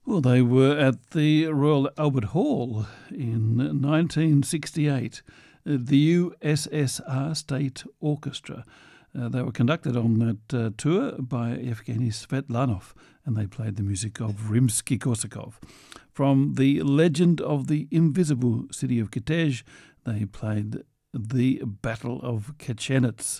Well, they were at the Royal Albert Hall in 1968, the USSR State Orchestra. They were conducted on that tour by Evgeny Svetlanov, and they played the music of Rimsky-Korsakov. From The Legend of the Invisible City of Kitezh, they played The Battle of Kechenets.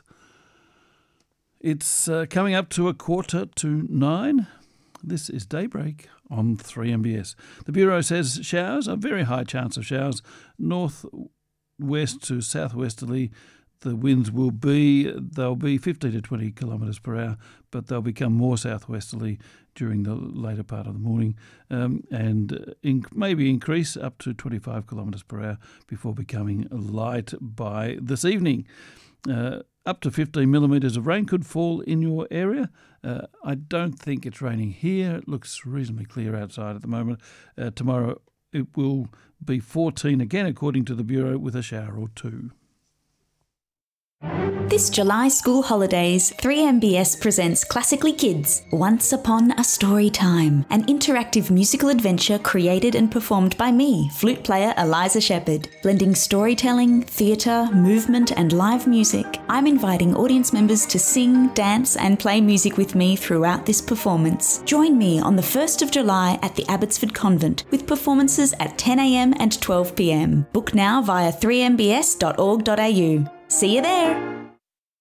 It's coming up to 8:45. This is Daybreak on 3MBS. The Bureau says showers, a very high chance of showers, northwest to southwesterly. The winds they'll be 15 to 20 kilometres per hour, but they'll become more southwesterly during the later part of the morning and maybe increase up to 25 kilometres per hour before becoming light by this evening. Up to 15 millimetres of rain could fall in your area. I don't think it's raining here. It looks reasonably clear outside at the moment. Tomorrow it will be 14 again, according to the Bureau, with a shower or two. This July school holidays, 3MBS presents Classically Kids, Once Upon a Story Time, an interactive musical adventure created and performed by me, flute player Eliza Shepherd. Blending storytelling, theatre, movement and live music, I'm inviting audience members to sing, dance and play music with me throughout this performance. Join me on the 1st of July at the Abbotsford Convent with performances at 10 a.m. and 12 p.m. Book now via 3mbs.org.au. See you there!